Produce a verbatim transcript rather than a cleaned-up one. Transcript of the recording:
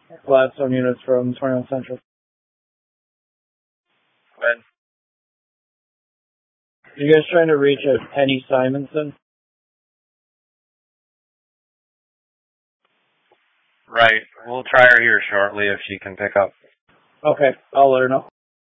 Gladstone units from twenty-one Central. When? You guys trying to reach a Penny Simonson? Right. We'll try her here shortly if she can pick up. Okay, I'll let her know.